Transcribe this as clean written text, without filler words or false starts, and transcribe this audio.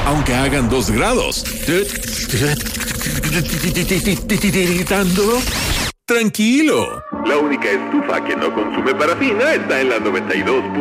aunque hagan 2 grados. ¿Tiritando? Tranquilo. La única estufa que no consume parafina está en la 92.